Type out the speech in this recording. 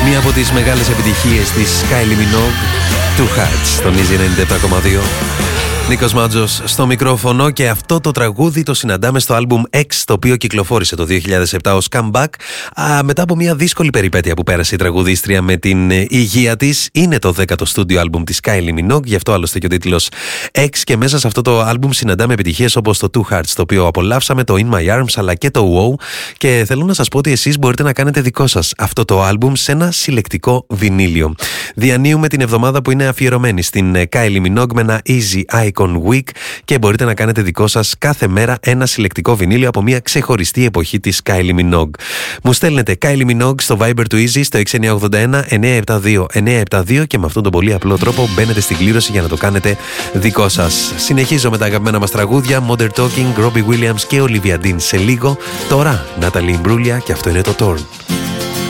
Μία από τις μεγάλες επιτυχίες της Kylie Minogue, Two Hearts, στον Easy 97,2. Νίκος Μάτζος στο μικρόφωνο και αυτό το τραγούδι το συναντάμε στο άλμπουμ X, το οποίο κυκλοφόρησε το 2007 ως comeback μετά από μια δύσκολη περιπέτεια που πέρασε η τραγουδίστρια με την υγεία της. Είναι το 10ο στούντιο άλμπουμ της Kylie Minogue, γι' αυτό άλλωστε και ο τίτλος X, και μέσα σε αυτό το άλμπουμ συναντάμε επιτυχίες όπως το Two Hearts, το οποίο απολαύσαμε, το In My Arms αλλά και το Wow, και θέλω να σας πω ότι εσείς μπορείτε να κάνετε δικό σας αυτό το άλμπουμ σε ένα συλλεκτικό βινίλιο. Διανύουμε την εβδομάδα που είναι αφιερωμένη στην Kylie Minogue με ένα Easy Icon Week και μπορείτε να κάνετε δικό σας κάθε μέρα ένα συλλεκτικό βινίλιο από μια ξεχωριστή εποχή της Kylie Minogue. Μου στέλνετε Kylie Minogue στο Viber του Easy στο 6981 972 972 και με αυτόν τον πολύ απλό τρόπο μπαίνετε στην κλήρωση για να το κάνετε δικό σας. Συνεχίζω με τα αγαπημένα μας τραγούδια Modern Talking, Robbie Williams και Olivia Dean σε λίγο. Τώρα Natalie Imbruglia και αυτό είναι το Torn.